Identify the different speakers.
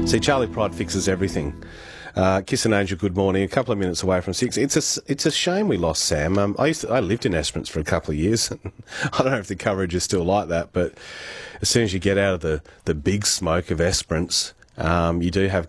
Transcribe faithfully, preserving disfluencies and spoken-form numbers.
Speaker 1: See, Charlie Pride fixes everything. Uh, Kiss and Angel, good morning. A couple of minutes away from six. It's a, it's a shame we lost Sam. Um, I used to, I lived in Esperance for a couple of years. I don't know if the coverage is still like that, but as soon as you get out of the, the big smoke of Esperance, um, you do have